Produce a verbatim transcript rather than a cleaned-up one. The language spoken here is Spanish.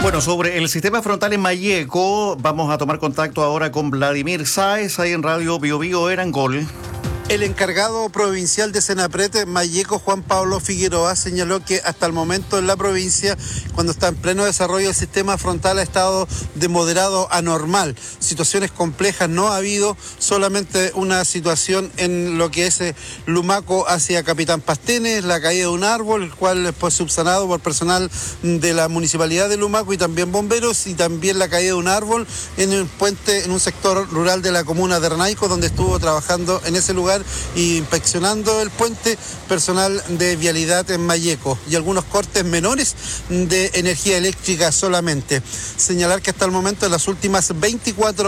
Bueno, sobre el sistema frontal en Malleco, vamos a tomar contacto ahora con Vladimir Sáez, ahí en Radio Bio Bio Erangol. El encargado provincial de Senapred, Malleco, Juan Pablo Figueroa, señaló que hasta el momento en la provincia, cuando está en pleno desarrollo, el sistema frontal ha estado de moderado a normal. Situaciones complejas no ha habido, solamente una situación en lo que es eh, Lumaco hacia Capitán Pastenes, la caída de un árbol, el cual fue subsanado por personal de la municipalidad de Lumaco y también bomberos, y también la caída de un árbol en un puente, en un sector rural de la comuna de Renaico, donde estuvo trabajando en ese lugar y inspeccionando el puente personal de vialidad en Malleco, y algunos cortes menores de energía eléctrica solamente. Señalar que hasta el momento, en las últimas veinticuatro